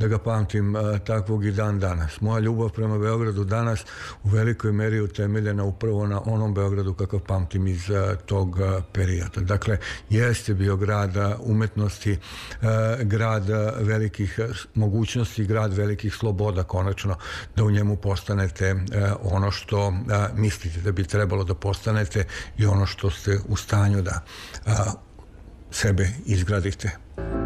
da ga pamtim takvog i dan danas. Moja ljubav prema Beogradu danas u velikoj meri utemeljena upravo na onom Beogradu kakav pamtim iz tog perioda. Dakle, jeste bio grad umetnosti, grad velikih mogućnosti, grad velikih sloboda, konačno da u njemu postanete ono što mislite da bi trebalo da postanete i ono što ste u stanju da sebe izgradite.